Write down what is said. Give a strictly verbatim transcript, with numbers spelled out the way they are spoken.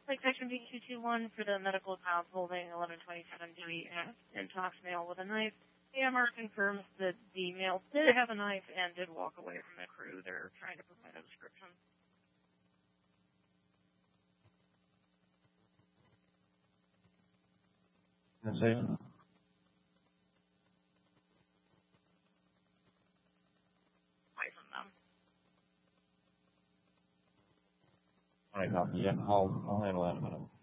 Like Section B two two one for the medical account holding eleven twenty-seven Dewey and talks male with a knife. A M R confirms that the male did have a knife and did walk away from the crew. They're trying to provide a description. Sensation. Away from them. All right, copy. Yeah, I'll, I'll handle that in a minute.